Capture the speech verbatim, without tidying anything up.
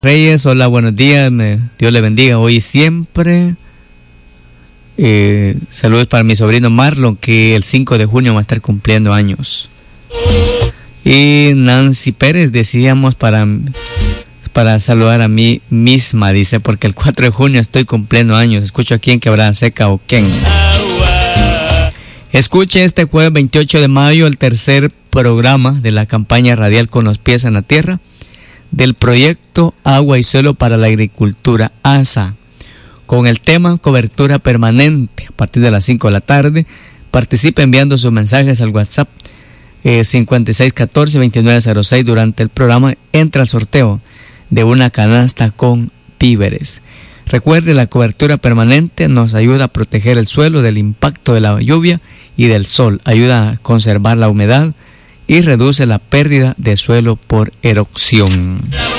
Reyes, hola, buenos días, Dios le bendiga hoy y siempre. Eh, saludos para mi sobrino Marlon, que el cinco de junio va a estar cumpliendo años. Y Nancy Pérez, decíamos para, para saludar a mí misma, dice, porque el cuatro de junio estoy cumpliendo años. Escucho aquí en Quebrada Seca o Ken. Escuche este jueves veintiocho de mayo el tercer programa de la campaña radial Con los pies en la tierra del proyecto Agua y Suelo para la Agricultura, A S A, con el tema cobertura permanente a partir de las cinco de la tarde. Participe enviando sus mensajes al WhatsApp eh, cincuenta y seis catorce veintinueve cero seis. Durante el programa entra al sorteo de una canasta con víveres. Recuerde, la cobertura permanente nos ayuda a proteger el suelo del impacto de la lluvia y del sol, ayuda a conservar la humedad y reduce la pérdida de suelo por erosión.